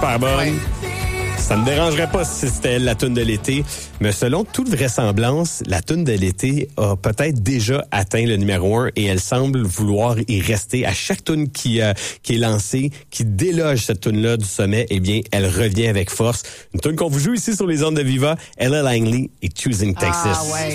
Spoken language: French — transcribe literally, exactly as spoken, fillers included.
super bonne. Ouais. Ça me dérangerait pas si c'était la toune de l'été, mais selon toute vraisemblance, la toune de l'été a peut-être déjà atteint le numéro un et elle semble vouloir y rester. À chaque toune qui euh, qui est lancée, qui déloge cette toune-là du sommet, eh bien, elle revient avec force. Une toune qu'on vous joue ici sur les ondes de Viva, Ella Langley et Choosing Texas. Ah, ouais.